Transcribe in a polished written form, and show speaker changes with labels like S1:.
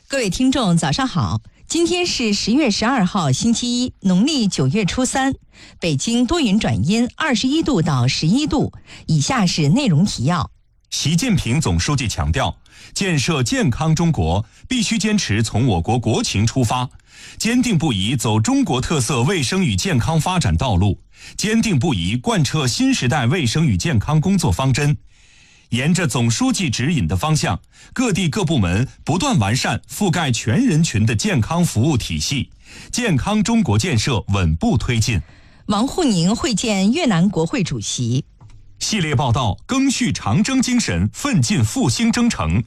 S1: 各位听众早上好，今天是10月12号星期一，农历9月初3，北京多云转阴，21度到11度。以下是内容提要。
S2: 习近平总书记强调，建设健康中国必须坚持从我国国情出发，坚定不移走中国特色卫生与健康发展道路，坚定不移贯彻新时代卫生与健康工作方针。沿着总书记指引的方向，各地各部门不断完善覆盖全人群的健康服务体系，健康中国建设稳步推进。
S1: 王沪宁会见越南国会主席。
S2: 系列报道：赓续长征精神，奋进复兴征程。